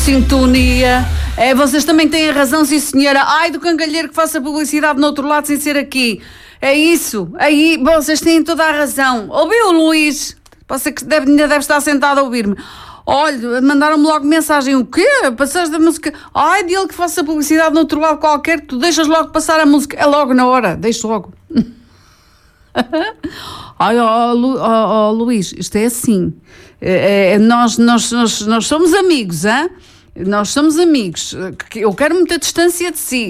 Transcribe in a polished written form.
sintonia. Vocês também têm razão, sim senhora. Ai do cangalheiro que faça publicidade no outro lado sem ser aqui. É isso. Aí, vocês têm toda a razão. Ouviu, Luís? Você que ainda deve estar sentado a ouvir-me. Olha, mandaram-me logo mensagem. O quê? Passaste da música? Ai, dele que faça publicidade no outro lado qualquer, que tu deixas logo passar a música. É logo na hora. Deixo logo. Ai, Luís, isto é assim. Nós somos amigos, hein? Nós somos amigos. Eu quero muita distância de si.